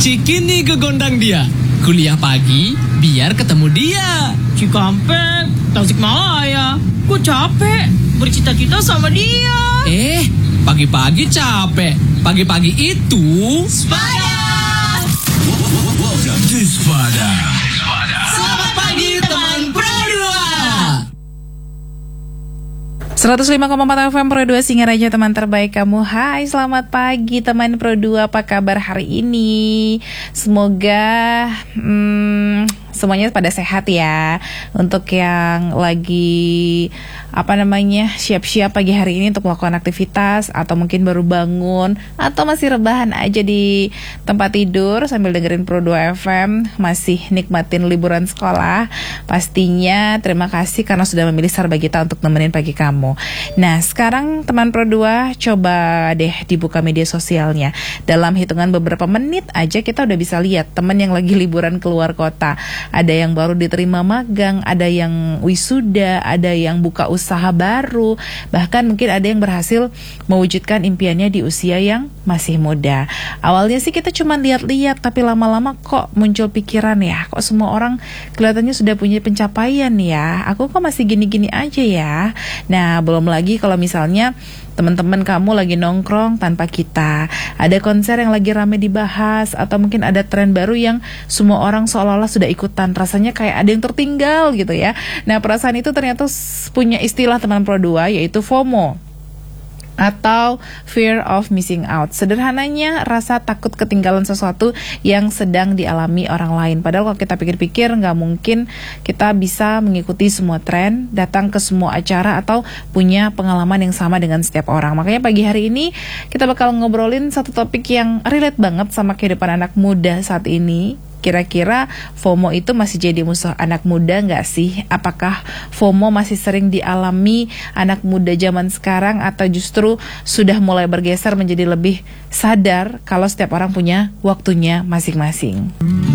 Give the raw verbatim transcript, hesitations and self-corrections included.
Cikini gegondang dia. Kuliah pagi biar ketemu dia. Cikampek, Tasikmalaya. Gue capek bercita-cita sama dia. Eh, pagi-pagi capek. Pagi-pagi itu Sepada. Welcome to Sepada. Selamat pagi teman Pro dua. seratus lima koma empat F M Pro dua Singaraja, teman terbaik kamu. Hai, selamat pagi teman Pro dua. Apa kabar hari ini? Semoga hmm, semuanya pada sehat ya. Untuk yang lagi apa namanya siap-siap pagi hari ini untuk melakukan aktivitas, atau mungkin baru bangun, atau masih rebahan aja di tempat tidur sambil dengerin Pro dua F M, masih nikmatin liburan sekolah, pastinya terima kasih karena sudah memilih Sarba Gita untuk nemenin pagi kamu. Nah, sekarang teman Pro dua coba deh dibuka media sosialnya. Dalam hitungan beberapa menit aja kita udah bisa lihat teman yang lagi liburan keluar kota. Ada yang baru diterima magang, ada yang wisuda, ada yang buka usaha baru, bahkan mungkin ada yang berhasil mewujudkan impiannya di usia yang masih muda. Awalnya sih kita cuma lihat-lihat, tapi lama-lama kok muncul pikiran ya, kok semua orang kelihatannya sudah punya pencapaian ya, aku kok masih gini-gini aja ya. Nah, belum lagi kalau misalnya teman-teman kamu lagi nongkrong tanpa kita, ada konser yang lagi rame dibahas, atau mungkin ada tren baru yang semua orang seolah-olah sudah ikutan, rasanya kayak ada yang tertinggal gitu ya. Nah, perasaan itu ternyata punya istilah teman Pro dua, yaitu FOMO atau fear of missing out. Sederhananya, rasa takut ketinggalan sesuatu yang sedang dialami orang lain. Padahal kalau kita pikir-pikir, nggak mungkin kita bisa mengikuti semua tren, datang ke semua acara, atau punya pengalaman yang sama dengan setiap orang. Makanya pagi hari ini kita bakal ngobrolin satu topik yang relate banget sama kehidupan anak muda saat ini. Kira-kira FOMO itu masih jadi musuh anak muda nggak sih? Apakah FOMO masih sering dialami anak muda zaman sekarang, atau justru sudah mulai bergeser menjadi lebih sadar kalau setiap orang punya waktunya masing-masing?